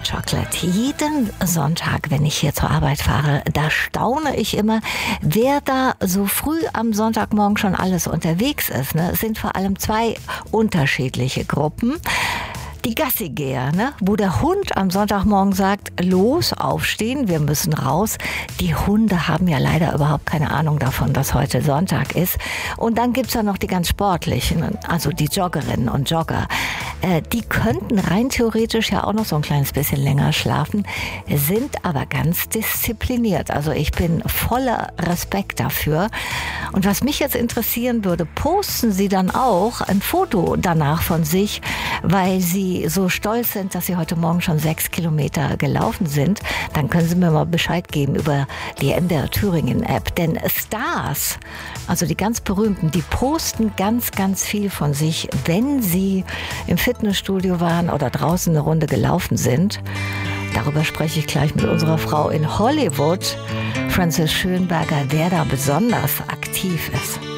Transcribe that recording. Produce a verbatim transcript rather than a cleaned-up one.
Hot Chocolate. Jeden Sonntag, wenn ich hier zur Arbeit fahre, da staune ich immer, wer da so früh am Sonntagmorgen schon alles unterwegs ist. Ne? Es sind vor allem zwei unterschiedliche Gruppen. Die Gassigeher, ne? Wo der Hund am Sonntagmorgen sagt, los, aufstehen, wir müssen raus. Die Hunde haben ja leider überhaupt keine Ahnung davon, dass heute Sonntag ist. Und dann gibt's ja noch die ganz sportlichen, also die Joggerinnen und Jogger. Äh, die könnten rein theoretisch ja auch noch so ein kleines bisschen länger schlafen, sind aber ganz diszipliniert. Also ich bin voller Respekt dafür. Und was mich jetzt interessieren würde, posten Sie dann auch ein Foto danach von sich, weil Sie so stolz sind, dass Sie heute Morgen schon sechs Kilometer gelaufen sind, dann können Sie mir mal Bescheid geben über die M D R Thüringen App. Denn Stars, also die ganz Berühmten, die posten ganz, ganz viel von sich, wenn sie im Fitnessstudio waren oder draußen eine Runde gelaufen sind. Darüber spreche ich gleich mit unserer Frau in Hollywood, Frances Schönberger, wer da besonders aktiv ist.